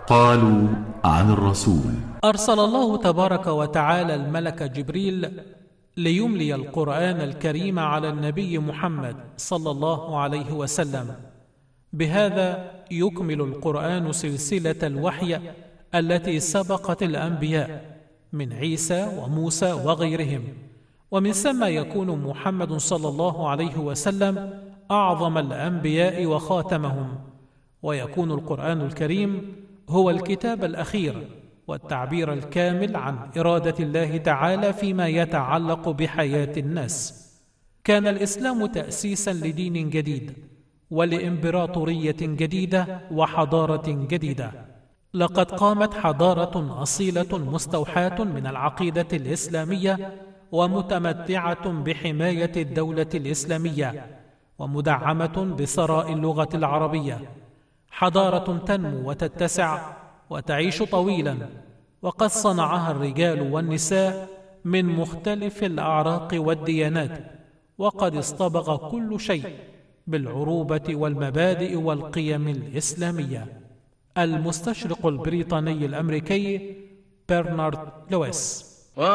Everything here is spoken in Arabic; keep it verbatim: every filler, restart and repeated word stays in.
قالوا عن الرسول: أرسل الله تبارك وتعالى الملك جبريل ليملي القرآن الكريم على النبي محمد صلى الله عليه وسلم. بهذا يكمل القرآن سلسلة الوحي التي سبقت الأنبياء من عيسى وموسى وغيرهم، ومن ثم يكون محمد صلى الله عليه وسلم أعظم الأنبياء وخاتمهم، ويكون القرآن الكريم هو الكتاب الأخير والتعبير الكامل عن إرادة الله تعالى فيما يتعلق بحياة الناس. كان الإسلام تأسيسا لدين جديد ولإمبراطورية جديدة وحضارة جديدة. لقد قامت حضارة أصيلة مستوحاة من العقيدة الإسلامية ومتمتعة بحماية الدولة الإسلامية ومدعمة بثراء اللغة العربية، حضارة تنمو وتتسع وتعيش طويلا، وقد صنعها الرجال والنساء من مختلف الأعراق والديانات، وقد اصطبغ كل شيء بالعروبة والمبادئ والقيم الإسلامية. المستشرق البريطاني الأمريكي برنارد لويس.